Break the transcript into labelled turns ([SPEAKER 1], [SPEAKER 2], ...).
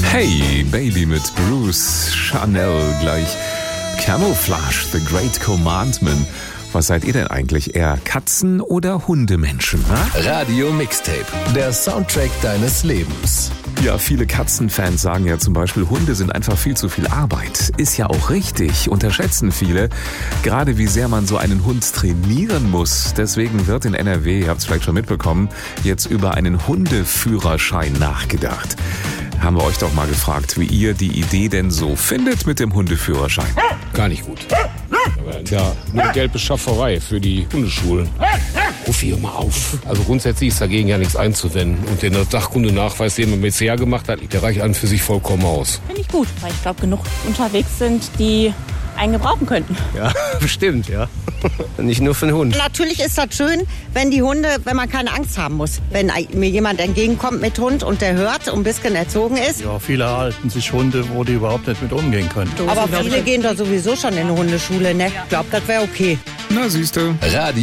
[SPEAKER 1] Hey Baby mit Bruce Chanel gleich. Camouflage, The Great Commandment. Was seid ihr denn eigentlich? Eher Katzen- oder Hundemenschen?
[SPEAKER 2] Radio Mixtape, der Soundtrack deines Lebens.
[SPEAKER 1] Ja, viele Katzenfans sagen ja zum Beispiel, Hunde sind einfach viel zu viel Arbeit. Ist ja auch richtig, unterschätzen viele. Gerade wie sehr man so einen Hund trainieren muss. Deswegen wird in NRW, ihr habt es vielleicht schon mitbekommen, jetzt über einen Hundeführerschein nachgedacht. Haben wir euch doch mal gefragt, wie ihr die Idee denn so findet mit dem Hundeführerschein.
[SPEAKER 3] Gar nicht gut. Ja, nur Geldbeschafferei für die Hundeschulen. Ruf hier mal auf. Also grundsätzlich ist dagegen ja nichts einzuwenden. Und der Sachkundenachweis, den man bisher gemacht hat, der reicht an für sich vollkommen aus.
[SPEAKER 4] Finde ich gut, weil ich glaube, genug unterwegs sind, die einen gebrauchen könnten.
[SPEAKER 5] Ja, bestimmt, ja. Nicht nur für den Hund.
[SPEAKER 6] Natürlich ist das schön, wenn man keine Angst haben muss. Wenn mir jemand entgegenkommt mit Hund und der hört und ein bisschen erzogen ist.
[SPEAKER 7] Ja, viele halten sich Hunde, wo die überhaupt nicht mit umgehen können.
[SPEAKER 6] Aber viele gehen doch sowieso schon in eine Hundeschule, ne? Ich glaube, das wäre okay.
[SPEAKER 1] Na, siehste.
[SPEAKER 2] Radio